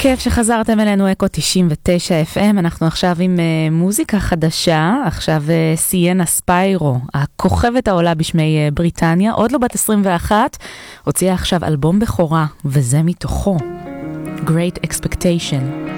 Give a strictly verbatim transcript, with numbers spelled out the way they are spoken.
כיף שחזרתם אלינו, אקו תשעים ותשע אף אם. אנחנו עכשיו עם uh, מוזיקה חדשה, עכשיו uh, סיינה ספיירו, הכוכבת העולה בשמי uh, בריטניה, עוד לא בת עשרים ואחת, הוציאה עכשיו אלבום בכורה, וזה מתוכו, Great Expectation.